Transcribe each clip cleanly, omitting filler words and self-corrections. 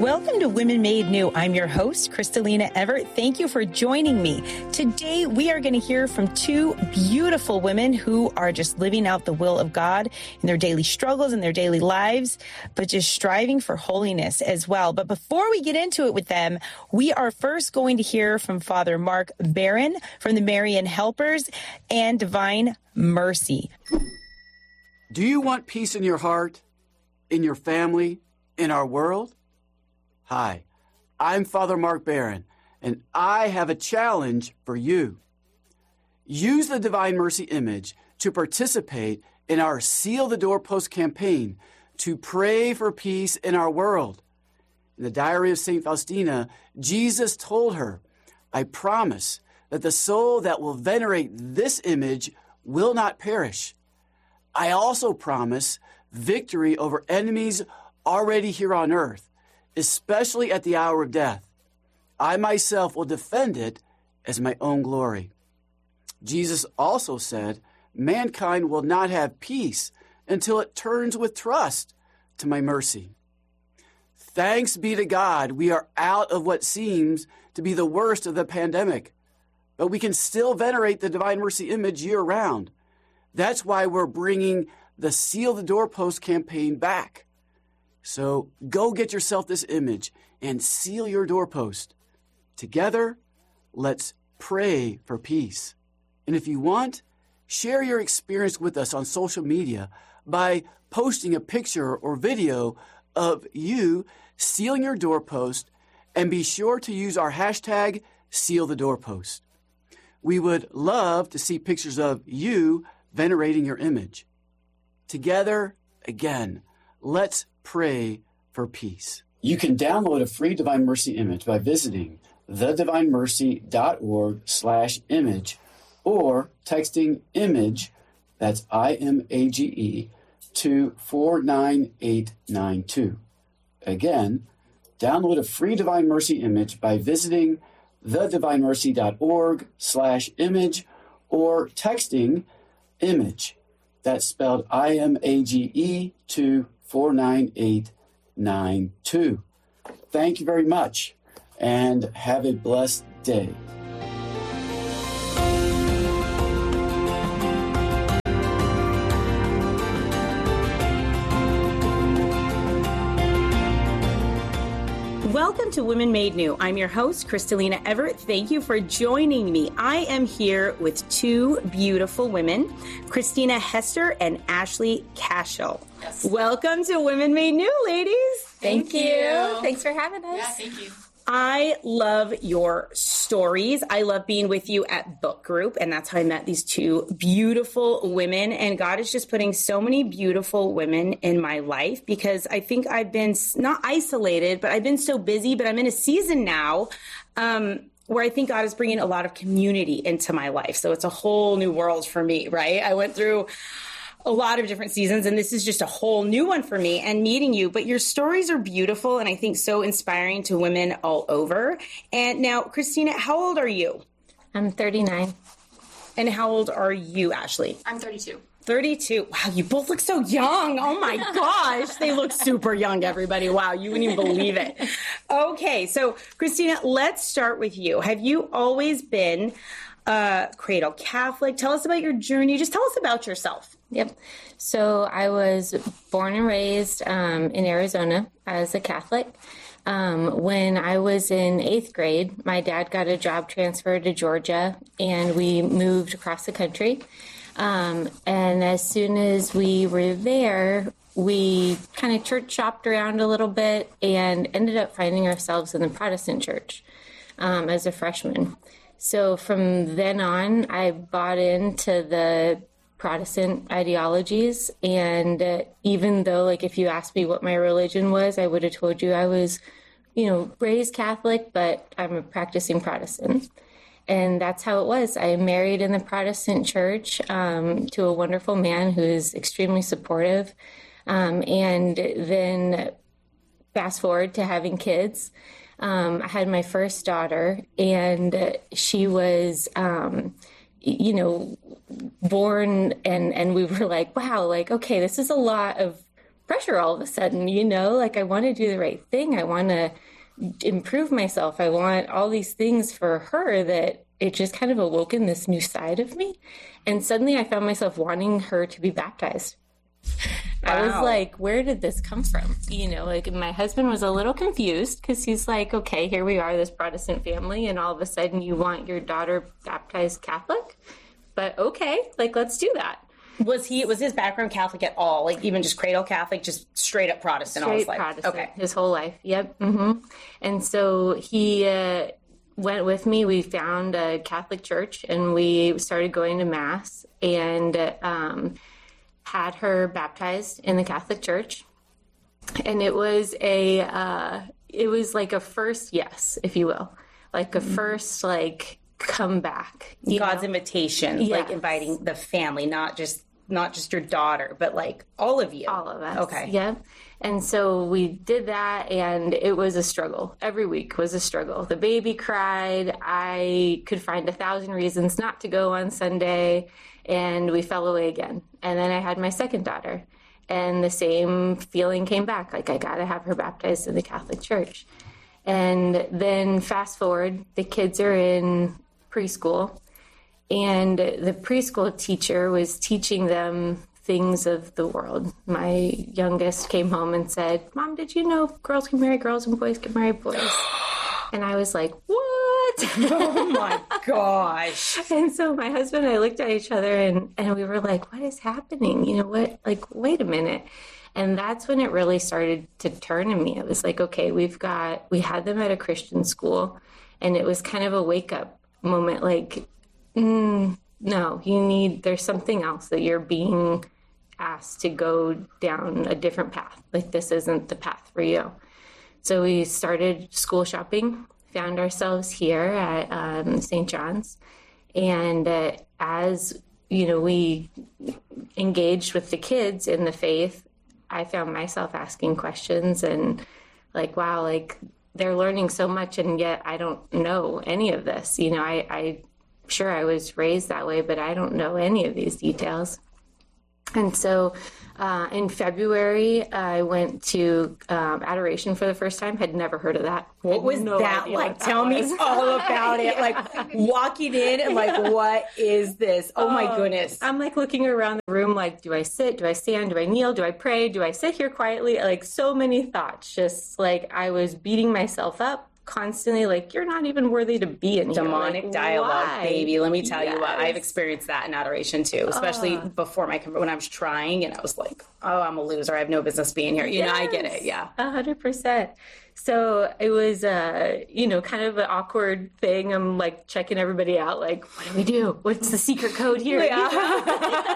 Welcome to Women Made New. I'm your host, Kristalina Everett. Thank you for joining me. Today, we are going to hear from two beautiful women who are just living out the will of God in their daily struggles and their daily lives, but just striving for holiness as well. But before we get into it with them, we are first going to hear from Father Mark Barron from the Marian Helpers and Divine Mercy. Do you want peace in your heart, in your family, in our world? Hi, I'm Father Mark Barron, and I have a challenge for you. Use the Divine Mercy image to participate in our Seal the Doorpost campaign to pray for peace in our world. In the Diary of St. Faustina, Jesus told her, "I promise that the soul that will venerate this image will not perish. I also promise victory over enemies already here on earth, especially at the hour of death. I myself will defend it as my own glory." Jesus also said, "Mankind will not have peace until it turns with trust to my mercy." Thanks be to God, we are out of what seems to be the worst of the pandemic, but we can still venerate the Divine Mercy image year-round. That's why we're bringing the Seal the Doorpost campaign back. So go get yourself this image and seal your doorpost. Together, let's pray for peace. And if you want, share your experience with us on social media by posting a picture or video of you sealing your doorpost, and be sure to use our hashtag #SealTheDoorpost. We would love to see pictures of you venerating your image. Together, again, let's pray for peace. You can download a free Divine Mercy image by visiting thedivinemercy.org/image or texting image, that's IMAGE, to 49892. Again, download a free Divine Mercy image by visiting thedivinemercy.org/image or texting image, that's spelled IMAGE, to 49892. Thank you very much, and have a blessed day. Welcome to Women Made New. I'm your host, Kristalina Everett. Thank you for joining me. I am here with two beautiful women, Christina Hester and Ashley Cashel. Yes. Welcome to Women Made New, ladies. Thank you. Thanks for having us. Yeah, thank you. I love your stories. I love being with you at book group, and that's how I met these two beautiful women. And God is just putting so many beautiful women in my life, because I think I've been not isolated, but I've been so busy. But I'm in a season now where I think God is bringing a lot of community into my life. So it's a whole new world for me, right? I went through a lot of different seasons, and this is just a whole new one for me, and meeting you. But your stories are beautiful, and I think so inspiring to women all over. And now, Christina, how old are you? I'm 39. And how old are you, Ashley? I'm 32. 32. Wow, you both look so young. Oh my gosh. They look super young, everybody. Wow, you wouldn't even believe it. Okay, so Christina, let's start with you. Have you always been cradle Catholic? Tell us about your journey. Just tell us about yourself. Yep. So I was born and raised in Arizona as a Catholic. When I was in 8th grade, my dad got a job transfer to Georgia, and we moved across the country. And as soon as we were there, we kind of church shopped around a little bit and ended up finding ourselves in the Protestant church as a freshman. So from then on, I bought into the Protestant ideologies. And even though, like, if you asked me what my religion was, I would have told you I was, raised Catholic, but I'm a practicing Protestant. And that's how it was. I married in the Protestant church to a wonderful man who is extremely supportive. And then fast forward to having kids. I had my first daughter, and she was, born, and we were like, wow, like, okay, this is a lot of pressure all of a sudden, like I want to do the right thing. I want to improve myself. I want all these things for her, that it just kind of awoken this new side of me. And suddenly I found myself wanting her to be baptized. Wow. I was like, where did this come from? Like my husband was a little confused, because he's like, okay, here we are, this Protestant family, and all of a sudden you want your daughter baptized Catholic? But okay, like, let's do that. Was his background Catholic at all? Like even just cradle Catholic, just straight up Protestant all his life? Protestant, okay. His whole life. Yep. Mm-hmm. And so he went with me. We found a Catholic church and we started going to Mass, and had her baptized in the Catholic Church. And it was like a first yes, if you will, like a first, like, come back. God's invitation, yes. Like inviting the family, not just your daughter, but like all of you. All of us. Okay. Yeah. And so we did that, and it was a struggle. Every week was a struggle. The baby cried. I could find 1,000 reasons not to go on Sunday, and we fell away again. And then I had my second daughter, and the same feeling came back. Like, I got to have her baptized in the Catholic Church. And then fast forward, the kids are in preschool, and the preschool teacher was teaching them things of the world. My youngest came home and said, Mom, did you know girls can marry girls and boys can marry boys? And I was like, what? Oh my gosh. And so my husband and I looked at each other and we were like, what is happening? What? Like, wait a minute. And that's when it really started to turn in me. It was like, okay, we had them at a Christian school, and it was kind of a wake up moment. Like, no, there's something else, that you're being asked to go down a different path. Like, this isn't the path for you. So we started school shopping, found ourselves here at St. John's. And as, we engaged with the kids in the faith, I found myself asking questions and like, wow, like they're learning so much, and yet I don't know any of this. I sure I was raised that way, but I don't know any of these details. And so in February, I went to adoration for the first time. Had never heard of that. What was that like? Tell me all about it. Like walking in and like, what is this? Oh my goodness. I'm like looking around the room like, do I sit? Do I stand? Do I kneel? Do I pray? Do I sit here quietly? Like so many thoughts. Just like I was beating myself up constantly, like, you're not even worthy to be in here. Demonic like, dialogue, why? baby. Let me tell you what, I've experienced that in adoration too, especially before when I was trying and I was like, oh, I'm a loser. I have no business being here. I get it. Yeah. 100%. So it was, kind of an awkward thing. I'm like checking everybody out. Like, what do we do? What's the secret code here? Yeah.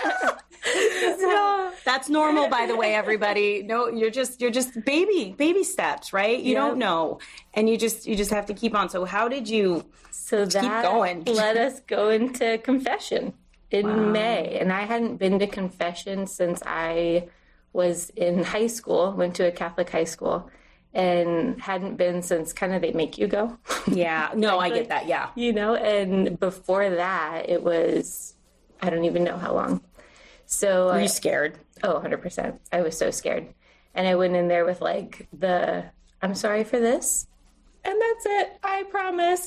No, that's normal, by the way, everybody. No, you're just baby steps, right? You don't know. And you just have to keep on. So how did you keep going? Let us go into confession in May. And I hadn't been to confession since I was in high school, went to a Catholic high school, and hadn't been since kind of they make you go. Yeah. No, I get that. Yeah. And before that, it was, I don't even know how long. So were you scared? Oh, 100%. I was so scared. And I went in there with like I'm sorry for this. And that's it. I promise,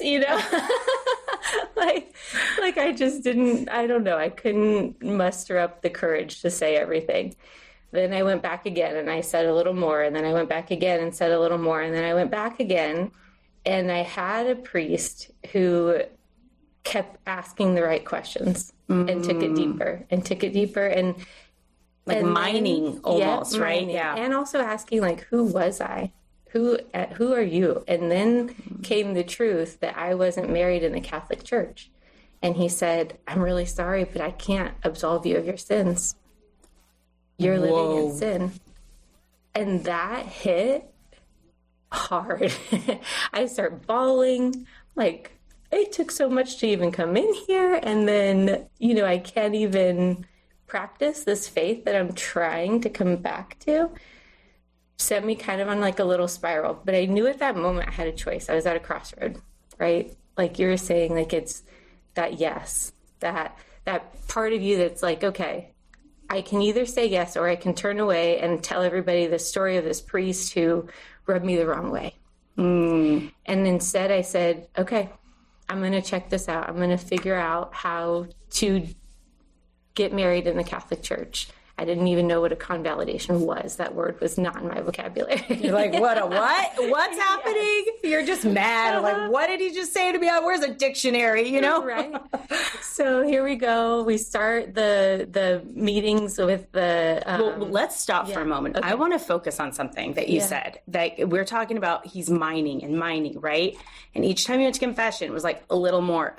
like I just didn't, I don't know. I couldn't muster up the courage to say everything. Then I went back again and I said a little more. And then I went back again and said a little more. And then I went back again. And I had a priest who kept asking the right questions and took it deeper and like mining almost, right? Yeah. And also asking like, who was I? Who are you? And then came the truth that I wasn't married in the Catholic Church. And he said, I'm really sorry, but I can't absolve you of your sins. You're living in sin. And that hit hard. I start bawling, like, it took so much to even come in here. And then, I can't even practice this faith that I'm trying to come back to. Sent me kind of on like a little spiral. But I knew at that moment I had a choice. I was at a crossroad, right? Like you were saying, like it's that yes, that part of you that's like, okay, I can either say yes or I can turn away and tell everybody the story of this priest who rubbed me the wrong way. And instead I said, okay, I'm going to check this out. I'm going to figure out how to get married in the Catholic Church. I didn't even know what a convalidation was. That word was not in my vocabulary. You're like, what? What's happening? You're just mad. Like, what did he just say to me? Where's a dictionary? You know? Right. So here we go. We start the meetings with the. Well, let's stop for a moment. Okay. I want to focus on something that you said. That we're talking about. He's mining, right? And each time you went to confession, it was like a little more.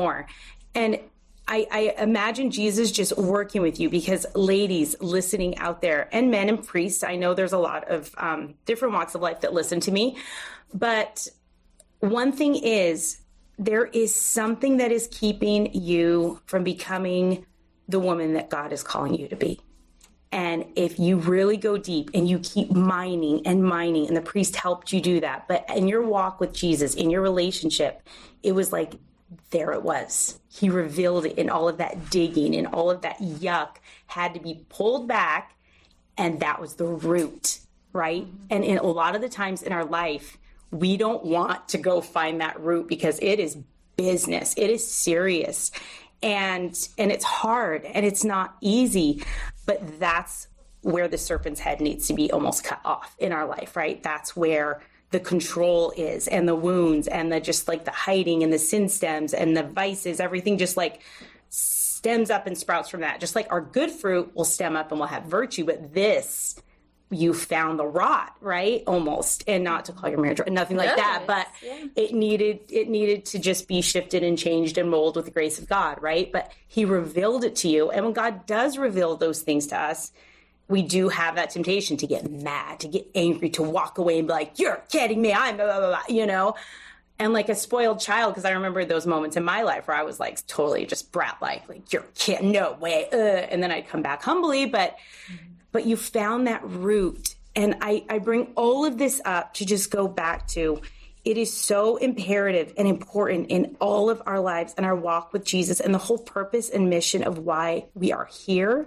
And I imagine Jesus just working with you, because ladies listening out there, and men and priests, I know there's a lot of different walks of life that listen to me. But one thing is, there is something that is keeping you from becoming the woman that God is calling you to be. And if you really go deep and you keep mining, and the priest helped you do that, but in your walk with Jesus, in your relationship, it was like, there it was. He revealed it, and all of that digging and all of that yuck had to be pulled back. And that was the root, right? And a lot of the times in our life, we don't want to go find that root, because it is business. It is serious. And it's hard, and it's not easy, but that's where the serpent's head needs to be almost cut off in our life, right? That's where the control is, and the wounds, and the just like the hiding, and the sin stems, and the vices, everything just like stems up and sprouts from that. Just like our good fruit will stem up and we'll have virtue, but this, you found the rot, right? Almost. And not to call your marriage, nothing like that, but it needed to just be shifted and changed and molded with the grace of God, right? But he revealed it to you. And when God does reveal those things to us, we do have that temptation to get mad, to get angry, to walk away and be like, you're kidding me, I'm blah, blah, blah, you know? And like a spoiled child, because I remember those moments in my life where I was like totally just brat-like you're kidding, no way, and then I'd come back humbly, but you found that root. And I bring all of this up to just go back to, it is so imperative and important in all of our lives and our walk with Jesus, and the whole purpose and mission of why we are here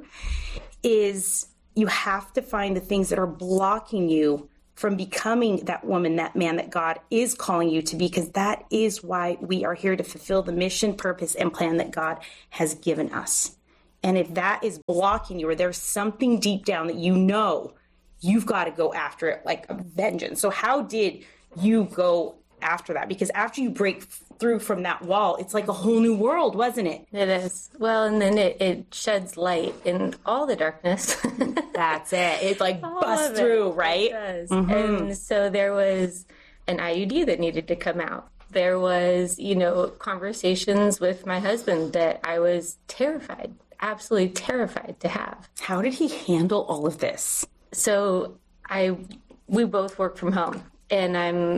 is, you have to find the things that are blocking you from becoming that woman, that man that God is calling you to be, because that is why we are here, to fulfill the mission, purpose, and plan that God has given us. And if that is blocking you, or there's something deep down that you know, you've got to go after it like a vengeance. So how did you go after that? Because after you break through from that wall, it's like a whole new world, wasn't it? It is. Well, and then it sheds light in all the darkness. That's it. It like busts through, right? It does. And so there was an IUD that needed to come out. There was, conversations with my husband that I was terrified, absolutely terrified to have. How did he handle all of this? So we both work from home, and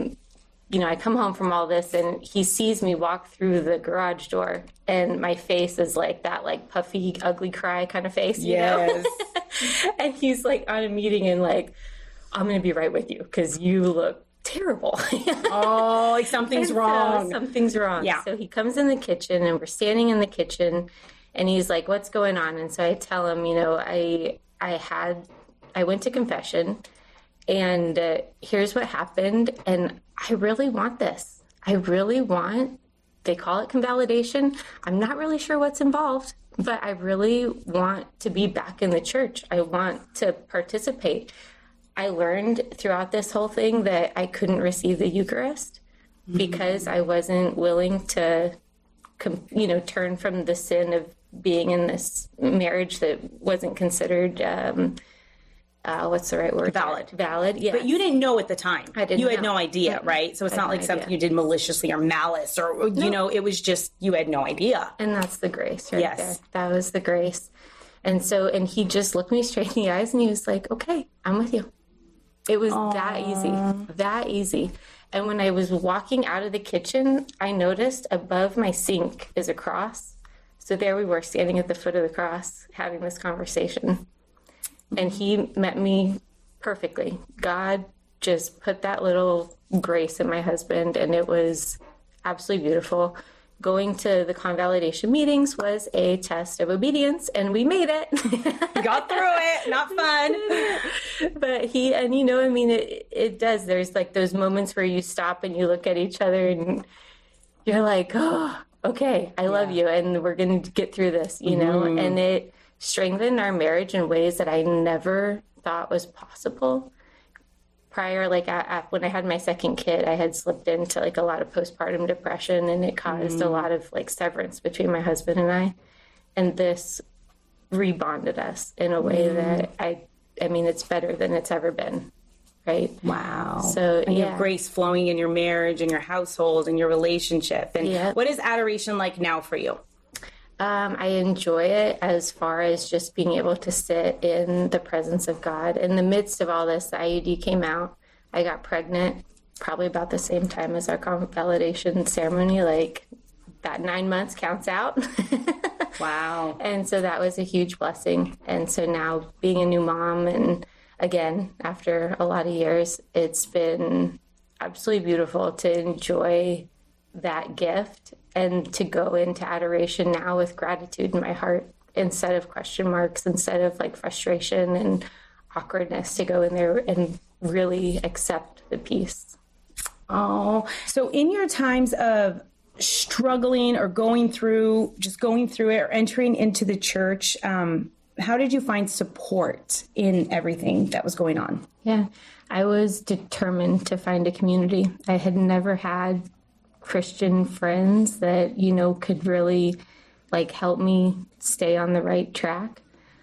I come home from all this, and he sees me walk through the garage door, and my face is like that, like puffy, ugly cry kind of face, you know? And he's like on a meeting and like, I'm going to be right with you because you look terrible. Oh, like something's wrong. Something's wrong. Yeah. So he comes in the kitchen, and we're standing in the kitchen, and he's like, what's going on? And so I tell him, I went to confession, and here's what happened, and I really want this. They call it convalidation. I'm not really sure what's involved, but I really want to be back in the church. I want to participate. I learned throughout this whole thing that I couldn't receive the Eucharist because I wasn't willing to, turn from the sin of being in this marriage that wasn't considered what's the right word? Valid, yeah. But you didn't know at the time. I didn't. You had no idea, right? So it's not like something you did maliciously or malice, or it was just you had no idea. And that's the grace, right there. That was the grace. And he just looked me straight in the eyes, and he was like, "Okay, I'm with you." It was that easy. And when I was walking out of the kitchen, I noticed above my sink is a cross. So there we were, standing at the foot of the cross, having this conversation. And he met me perfectly. God just put that little grace in my husband, and it was absolutely beautiful. going to the convalidation meetings was a test of obedience, and we made it. Got through it. Not fun. But it does. There's like those moments where you stop and you look at each other and you're like, oh, okay, I love you, and we're going to get through this, you know? And it strengthened our marriage in ways that I never thought was possible. Prior, like when I had my second kid, I had slipped into like a lot of postpartum depression, and it caused a lot of like severance between my husband and I. And this rebonded us in a way that I mean, it's better than it's ever been. Right. Wow. So and you have grace flowing in your marriage and your household and your relationship. And what is adoration like now for you? I enjoy it as far as just being able to sit in the presence of God. In the midst of all this, the IUD came out. I got pregnant probably about the same time as our validation ceremony. Like that 9 months counts out. Wow. And so that was a huge blessing. And so now being a new mom, and again, after a lot of years, it's been absolutely beautiful to enjoy that gift and to go into adoration now with gratitude in my heart instead of question marks, instead of like frustration and awkwardness, to go in there and really accept the peace. Oh, so in your times of struggling or going through it or entering into the church, how did you find support in everything that was going on? Yeah, I was determined to find a community. I had never had Christian friends that, you know, could really like help me stay on the right track.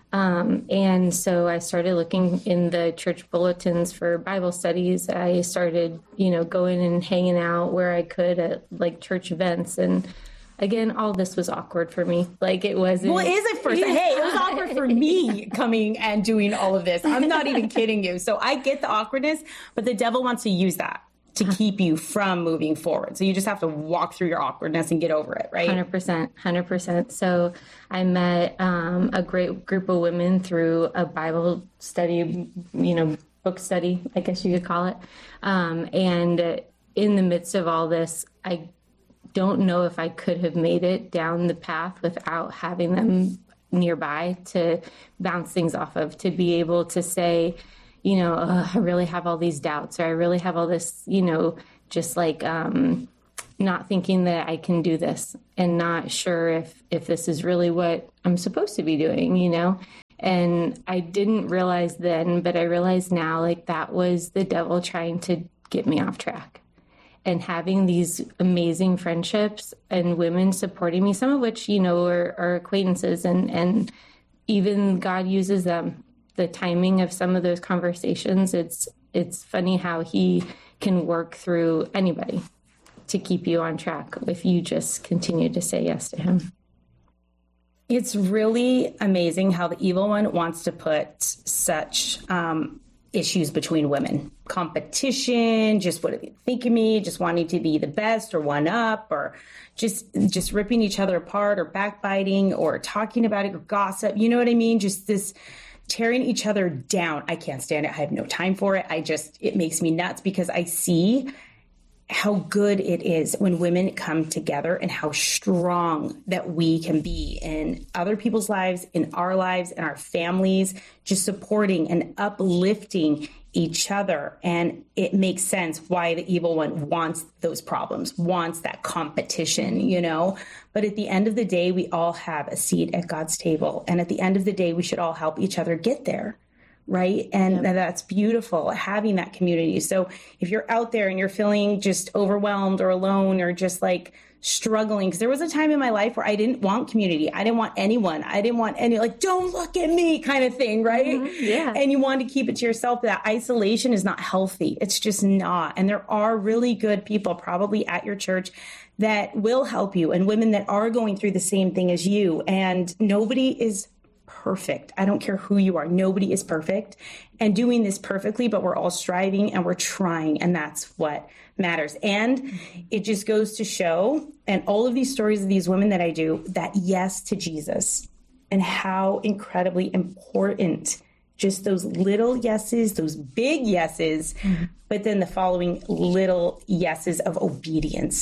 And so I started looking in the church bulletins for Bible studies. I started, you know, going and hanging out where I could at like church events. And again, all this was awkward for me. Like it wasn't. Well, it is at first. Hey, it was awkward for me coming and doing all of this. I'm not even kidding you. So I get the awkwardness, but the devil wants to use that to keep you from moving forward. So you just have to walk through your awkwardness and get over it, right? 100%. So I met a great group of women through a Bible study, you know, book study, I guess you could call it. And in the midst of all this, I don't know if I could have made it down the path without having them nearby to bounce things off of, to be able to say, you know, I really have all these doubts, or I really have all this, you know, just like not thinking that I can do this and not sure if this is really what I'm supposed to be doing, you know. And I didn't realize then, but I realize now, like that was the devil trying to get me off track. And having these amazing friendships and women supporting me, some of which, you know, are acquaintances, and even God uses them. The timing of some of those conversations, it's funny how he can work through anybody to keep you on track if you just continue to say yes to him. It's really amazing how the evil one wants to put such issues between women. Competition, just what do they think of me, just wanting to be the best or one up, or just ripping each other apart, or backbiting, or talking about it, or gossip. You know what I mean? Just this tearing each other down. I can't stand it. I have no time for it. It makes me nuts, because I see how good it is when women come together and how strong that we can be in other people's lives, in our lives, in our families, just supporting and uplifting each other. And it makes sense why the evil one wants those problems, wants that competition, you know. But at the end of the day, we all have a seat at God's table. And at the end of the day, we should all help each other get there. Right. And that's beautiful, having that community. So if you're out there and you're feeling just overwhelmed or alone or just like struggling, because there was a time in my life where I didn't want community. I didn't want anyone. I didn't want any, like, don't look at me kind of thing. Right. Mm-hmm. Yeah. And you want to keep it to yourself. That isolation is not healthy. It's just not. And there are really good people probably at your church that will help you, and women that are going through the same thing as you. And nobody is perfect. I don't care who you are. Nobody is perfect and doing this perfectly, but we're all striving and we're trying. And that's what matters. And it just goes to show, and all of these stories of these women that I do, that yes to Jesus, and how incredibly important just those little yeses, those big yeses, but then the following little yeses of obedience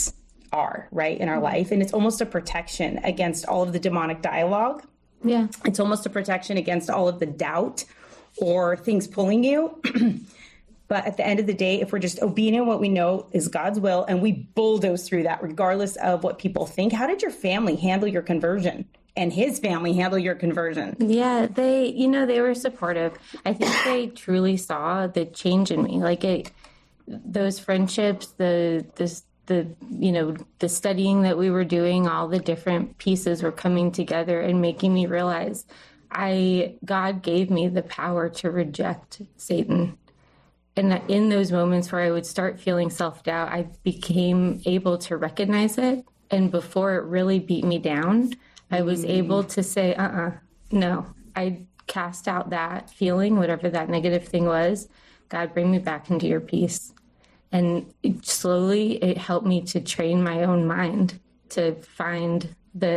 are, right, in our life. And it's almost a protection against all of the demonic dialogue. Yeah. It's almost a protection against all of the doubt or things pulling you. But at the end of the day, if we're just obedient, what we know is God's will, and we bulldoze through that regardless of what people think. How did your family handle your conversion? And his family handle your conversion? Yeah, they were supportive. I think they truly saw the change in me. Like those friendships, the studying that we were doing, all the different pieces were coming together and making me realize God gave me the power to reject Satan. And in those moments where I would start feeling self-doubt, I became able to recognize it. And before it really beat me down, I was able to say, no. I cast out that feeling, whatever that negative thing was. God, bring me back into your peace. And slowly it helped me to train my own mind to find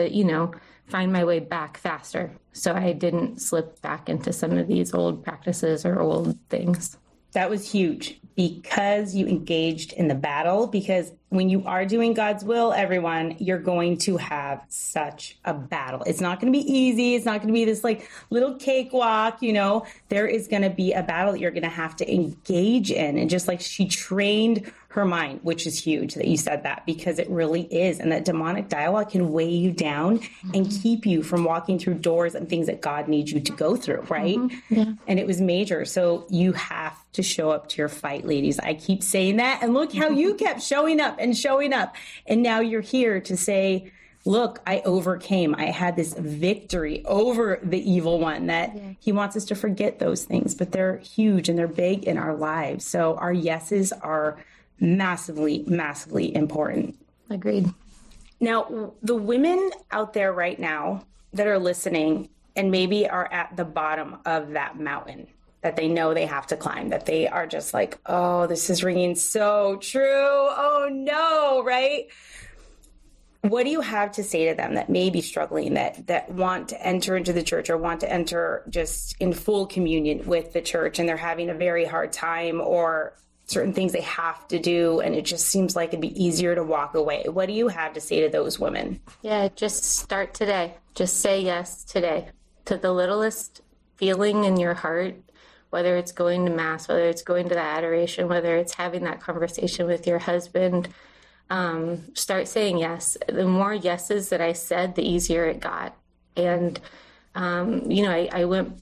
my way back faster. So I didn't slip back into some of these old practices or old things. That was huge because you engaged in the battle. Because when you are doing God's will, everyone, you're going to have such a battle. It's not going to be easy. It's not going to be this like little cakewalk, There is going to be a battle that you're going to have to engage in. And just like she trained her mind, which is huge that you said that, because it really is. And that demonic dialogue can weigh you down and keep you from walking through doors and things that God needs you to go through, right? Mm-hmm. Yeah. And it was major. So you have to show up to your fight, ladies. I keep saying that. And look how you kept showing up. And now you're here to say, look, I overcame. I had this victory over the evil one that he wants us to forget those things, but they're huge and they're big in our lives. So our yeses are massively, massively important. Agreed. Now, the women out there right now that are listening and maybe are at the bottom of that mountain that they know they have to climb, that they are just like, oh, this is ringing so true. Oh no, right? What do you have to say to them that may be struggling, that want to enter into the church or want to enter just in full communion with the church and they're having a very hard time, or certain things they have to do and it just seems like it'd be easier to walk away? What do you have to say to those women? Yeah, just start today. Just say yes today to the littlest feeling in your heart, whether it's going to mass, whether it's going to the adoration, whether it's having that conversation with your husband. Start saying yes. The more yeses that I said, the easier it got. And, I went